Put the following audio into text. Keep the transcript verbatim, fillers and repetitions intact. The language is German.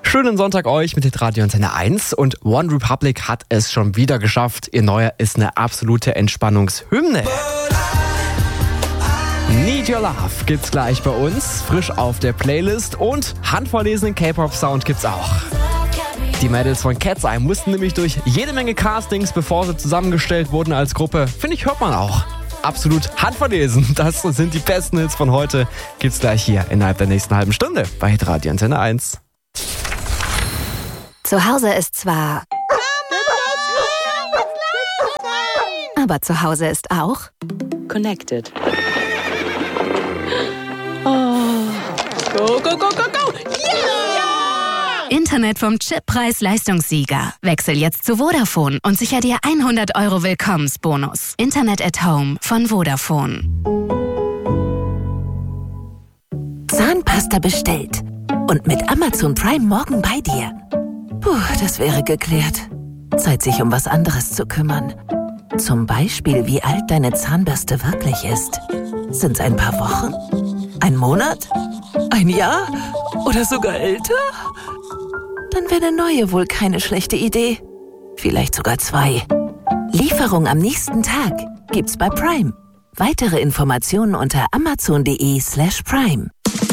Schönen Sonntag euch mit Radio Antenne eins und One Republic hat es schon wieder geschafft. Ihr neuer ist eine absolute Entspannungshymne. Need Your Love gibt's gleich bei uns, frisch auf der Playlist und handverlesenen K-Pop-Sound gibt's auch. Die Mädels von Cat's Eye mussten nämlich durch jede Menge Castings, bevor sie zusammengestellt wurden als Gruppe. Finde ich, hört man auch. Absolut handverlesen. Das sind die besten Hits von heute. Gibt's gleich hier innerhalb der nächsten halben Stunde bei Radio Antenne eins. Zu Hause ist zwar... Aber zu Hause ist auch... Connected. Oh. Go, go, go, go, go! Yeah! Internet vom Chippreis-Leistungssieger. Wechsel jetzt zu Vodafone und sicher dir hundert Euro Willkommensbonus. Internet at Home von Vodafone. Zahnpasta bestellt. Und mit Amazon Prime morgen bei dir. Puh, das wäre geklärt. Zeit, sich um was anderes zu kümmern. Zum Beispiel, wie alt deine Zahnbürste wirklich ist. Sind's ein paar Wochen? Ein Monat? Ein Jahr? Oder sogar älter? Dann wäre eine neue wohl keine schlechte Idee. Vielleicht sogar zwei. Lieferung am nächsten Tag gibt's bei Prime. Weitere Informationen unter amazon.de slash Prime.